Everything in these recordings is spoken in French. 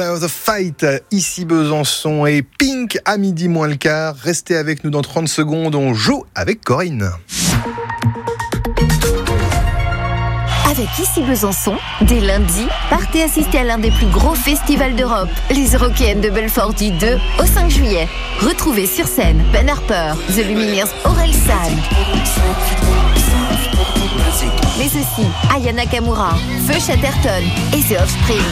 The Fight, ici Besançon et Pink à midi moins le quart. Restez avec nous dans 30 secondes, on joue avec Corinne. Avec Ici Besançon, dès lundi, partez assister à l'un des plus gros festivals d'Europe, les Eurockéennes de Belfort du 2 au 5 juillet. Retrouvez sur scène Ben Harper, The Lumineers, Orelsan, mais aussi Aya Nakamura, Feu Chatterton et The Offspring.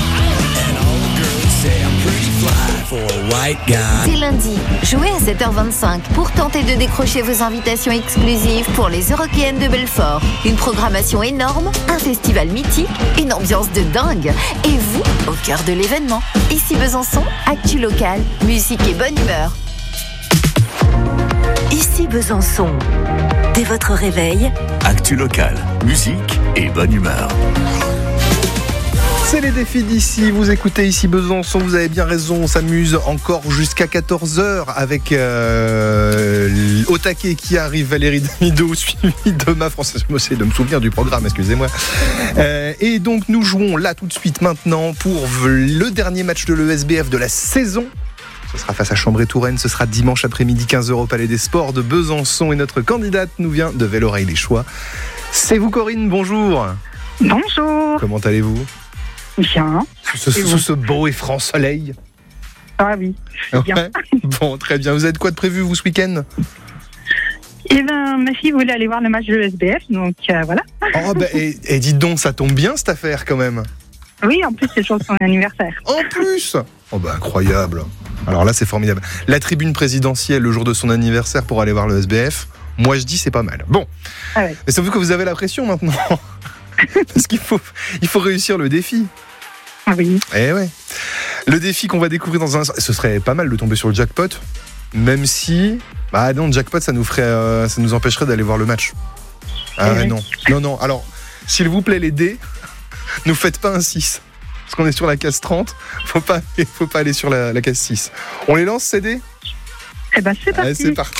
Dès lundi, jouez à 7h25 pour tenter de décrocher vos invitations exclusives pour les Eurockéennes de Belfort. Une programmation énorme, un festival mythique, une ambiance de dingue. Et vous, au cœur de l'événement. Ici Besançon, actu locale, musique et bonne humeur. Ici Besançon. Dès votre réveil, actu locale, musique et bonne humeur. C'est les défis d'ici, vous écoutez Ici Besançon, vous avez bien raison, on s'amuse encore jusqu'à 14h avec au taquet qui arrive, Valérie Damido, suivi de ma française, j'essaie de me souvenir du programme, excusez-moi. Et donc nous jouons là tout de suite maintenant pour le dernier match de l'ESBF de la saison. Ce sera face à Chambray-Touraine, ce sera dimanche après-midi 15h au Palais des Sports de Besançon et notre candidate nous vient de Velloreille-les-Choix. C'est vous Corinne, bonjour. Bonjour. Comment allez-vous ? Bien. Sous ce beau et franc soleil. Ah oui, bien. Ouais. Bon, très bien. Vous avez de quoi de prévu, vous, ce week-end ? Eh bien, ma fille voulait aller voir le match de l'ESBF, donc voilà. Oh, et dites donc, ça tombe bien, cette affaire, quand même. Oui, en plus, c'est le jour de son anniversaire. En plus ? Oh, incroyable. Alors là, c'est formidable. La tribune présidentielle, le jour de son anniversaire, pour aller voir le SBF, moi, je dis, c'est pas mal. Bon. Ah ouais. Mais c'est vu que vous avez la pression, maintenant. Parce qu'il faut réussir le défi. Ah oui. Eh ouais. Le défi qu'on va découvrir dans un instant, ce serait pas mal de tomber sur le jackpot, même si, non, jackpot, ça nous empêcherait d'aller voir le match. Ah ouais, non. Alors, s'il vous plaît, les dés, nous faites pas un 6. Parce qu'on est sur la case 30, faut pas aller sur la case 6. On les lance, ces dés ? Eh ben, c'est parti. Allez, c'est parti.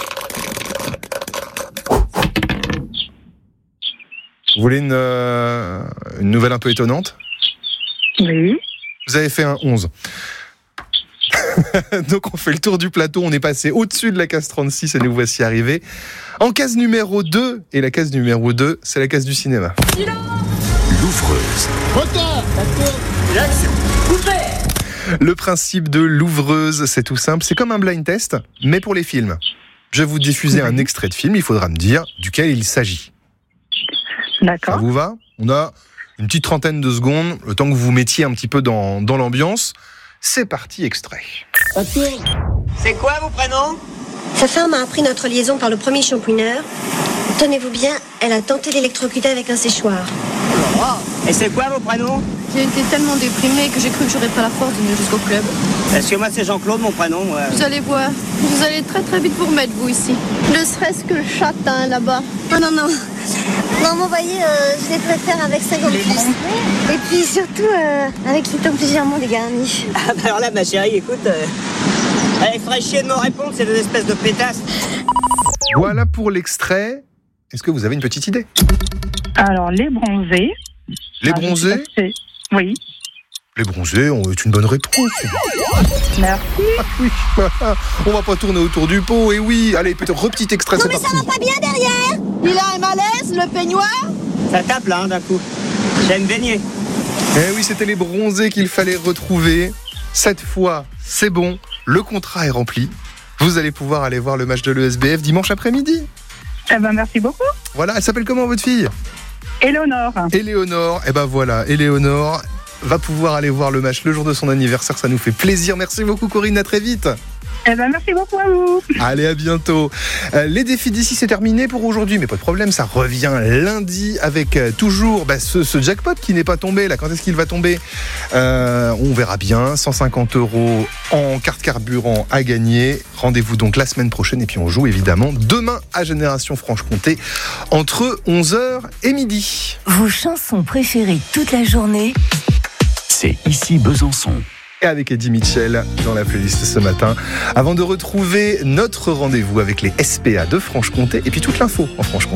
Vous voulez une nouvelle un peu étonnante ? Oui. Vous avez fait un 11. Donc on fait le tour du plateau, on est passé au-dessus de la case 36 et nous voici arrivés en case numéro 2. Et la case numéro 2, c'est la case du cinéma. L'ouvreuse. Moteur, l'action, coupé. Le principe de l'ouvreuse, c'est tout simple, c'est comme un blind test, mais pour les films. Je vais vous diffuser un extrait de film, il faudra me dire duquel il s'agit. D'accord. Ça vous va ? On a une petite trentaine de secondes, le temps que vous vous mettiez un petit peu dans l'ambiance. C'est parti, extrait. C'est quoi vos prénoms ? Sa femme a appris notre liaison par le premier shampooineur. Tenez-vous bien, elle a tenté d'électrocuter avec un séchoir. Et c'est quoi vos prénoms ? J'ai été tellement déprimée que j'ai cru que j'aurais pas la force de venir jusqu'au club. Parce que moi c'est Jean-Claude mon prénom. Vous allez voir, vous allez très très vite vous remettre vous ici. Ne serait-ce que le châtain là-bas. Oh non, non. Non, vous voyez, je les préfère avec 50 plus. Et puis surtout, avec les temps légèrement dégarnis. Ah bah alors là ma chérie, écoute, il ferait chier de me répondre, c'est des espèces de pétasses. Voilà pour l'extrait. Est-ce que vous avez une petite idée ? Alors, les bronzés. Les bronzés ? Oui. Les bronzés est une bonne réponse. Merci. Ah oui, voilà. On va pas tourner autour du pot. Et oui, allez, peut-être petit extrait, Non, c'est mais parti. ça va pas bien derrière. Il a un malaise, le peignoir. Ça tape là d'un coup. J'aime baigner. Eh oui, c'était les bronzés qu'il fallait retrouver. Cette fois, c'est bon. Le contrat est rempli. Vous allez pouvoir aller voir le match de l'ESBF dimanche après-midi. Eh ben, merci beaucoup. Voilà, elle s'appelle comment votre fille ? Éléonore. Éléonore. Eh ben voilà, Éléonore va pouvoir aller voir le match le jour de son anniversaire. Ça nous fait plaisir. Merci beaucoup Corinne, à très vite. Eh ben, merci beaucoup à vous. Allez, à bientôt. Les défis d'ici, c'est terminé pour aujourd'hui, mais pas de problème, ça revient lundi avec toujours ce jackpot qui n'est pas tombé. Là, quand est-ce qu'il va tomber ? On verra bien. 150 € en carte carburant à gagner. Rendez-vous donc la semaine prochaine et puis on joue évidemment demain à Génération Franche-Comté entre 11h et midi. vos chansons préférées toute la journée. C'est Ici Besançon. Et avec Eddie Mitchell dans la playlist ce matin. Avant de retrouver notre rendez-vous avec les SPA de Franche-Comté et puis toute l'info en Franche-Comté.